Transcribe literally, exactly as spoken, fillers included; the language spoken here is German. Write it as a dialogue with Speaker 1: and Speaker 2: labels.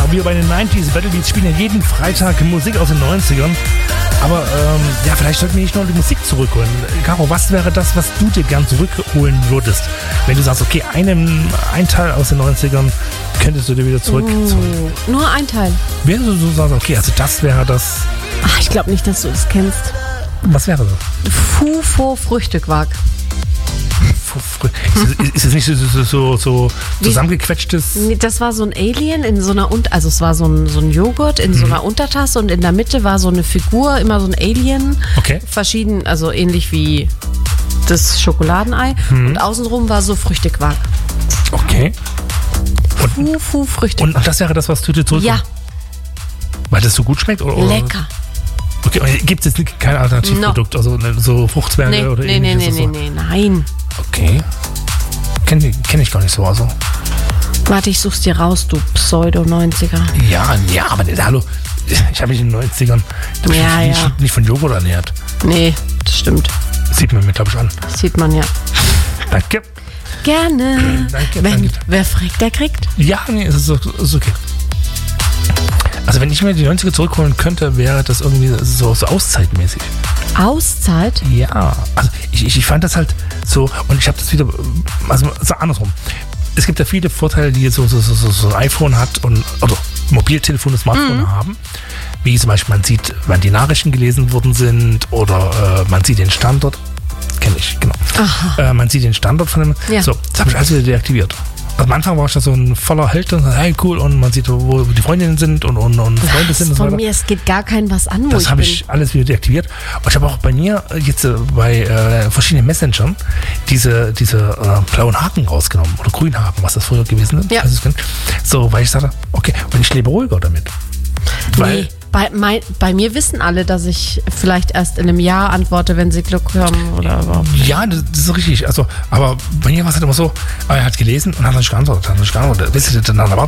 Speaker 1: wir bei den neunziger Battle Beats spielen ja jeden Freitag Musik aus den neunzigern. Aber ähm, ja, vielleicht sollten wir nicht nur die Musik zurückholen. Caro, was wäre das, was du dir gern zurückholen würdest? Wenn du sagst, okay, einen, ein Teil aus den neunzigern könntest du dir wieder zurück...
Speaker 2: Uh, nur ein Teil.
Speaker 1: Wäre du so sagst, okay, also das wäre das...
Speaker 2: Ach, ich glaube nicht, dass du das kennst.
Speaker 1: Was wäre das?
Speaker 2: Fufo Früchtequark.
Speaker 1: Ist, ist es nicht so, so, so, so zusammengequetschtes?
Speaker 2: Nee, das war so ein Alien in so einer, Un- also es war so ein, so ein Joghurt in mhm. so einer Untertasse und in der Mitte war so eine Figur, immer so ein Alien.
Speaker 1: Okay.
Speaker 2: Verschieden, also ähnlich wie das Schokoladenei. Mhm. Und außenrum war so Früchtequark.
Speaker 1: Okay. Und,
Speaker 2: Fufu Früchtequark.
Speaker 1: Und das wäre das, was du dir zurück...
Speaker 2: Ja.
Speaker 1: Weil das so gut schmeckt? Oder?
Speaker 2: Lecker.
Speaker 1: Okay, und gibt es jetzt kein Alternativprodukt, no. also so Fruchtzwerge
Speaker 2: nee,
Speaker 1: oder
Speaker 2: nee,
Speaker 1: ähnliches?
Speaker 2: Nee, nee, nee, nee, nein.
Speaker 1: Okay. Kenne kenn ich gar nicht so, also.
Speaker 2: Warte, ich such's dir raus, du Pseudo-neunziger.
Speaker 1: Ja, ja, aber hallo, ich habe mich in den neunzigern
Speaker 2: ja,
Speaker 1: mich
Speaker 2: ja.
Speaker 1: nicht, nicht von Joghurt ernährt.
Speaker 2: Nee, das stimmt.
Speaker 1: Sieht man mir, glaube ich, an.
Speaker 2: Sieht man ja.
Speaker 1: Danke.
Speaker 2: Gerne.
Speaker 1: Danke,
Speaker 2: Wenn,
Speaker 1: danke.
Speaker 2: Wer fragt, der kriegt.
Speaker 1: Ja, nee, ist, ist okay. Also wenn ich mir die neunziger zurückholen könnte, wäre das irgendwie so, so auszeitmäßig.
Speaker 2: Auszeit?
Speaker 1: Ja, also ich, ich, ich fand das halt so, und ich habe das wieder, also so andersrum. Es gibt ja viele Vorteile, die jetzt so, so, so, so ein iPhone hat und oder Mobiltelefon, Smartphone mhm. haben. Wie zum Beispiel, man sieht, wann die Nachrichten gelesen worden sind oder äh, man sieht den Standort. Kenne ich, genau. Äh, man sieht den Standort von dem.
Speaker 2: Ja.
Speaker 1: So, das habe ich alles wieder deaktiviert. Am Anfang war ich da so ein voller Held und hey, cool, und man sieht, wo die Freundinnen sind und, und, und Freunde
Speaker 2: was,
Speaker 1: sind und so weiter.
Speaker 2: Von mir, es geht gar kein was an, wo
Speaker 1: Das
Speaker 2: ich
Speaker 1: habe
Speaker 2: bin.
Speaker 1: ich alles wieder deaktiviert. Und ich habe auch bei mir jetzt äh, bei äh, verschiedenen Messengern diese, diese äh, blauen Haken rausgenommen oder grünen Haken, was das früher gewesen ist.
Speaker 2: Ja.
Speaker 1: Also, so, weil ich sagte, okay, und ich lebe ruhiger damit. Weil
Speaker 2: nee. Bei, mein, bei mir wissen alle, dass ich vielleicht erst in einem Jahr antworte, wenn sie Glück haben oder überhaupt.
Speaker 1: Ja, das, das ist richtig. Also, aber bei mir war es halt immer so, er hat gelesen und hat nicht geantwortet. Hat nicht geantwortet. Wisst ihr, dann